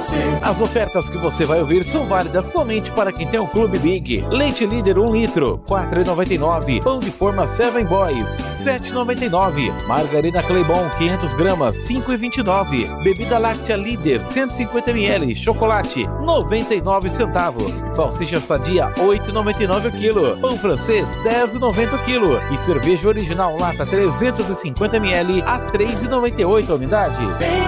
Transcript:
você. As ofertas que você vai ouvir são válidas somente para quem tem um Clube Big. Leite Líder 1 litro, R$ 4,99. Pão de forma Seven Boys, R$ 7,99. Margarina Claybon 500 gramas, R$ 5,29. Bebida láctea Líder 150 ml, chocolate 99 centavos. Salsicha Sadia 8,99 o quilo. Pão francês 10,90 o quilo. E cerveja original lata 350 ml a 3,98 a unidade.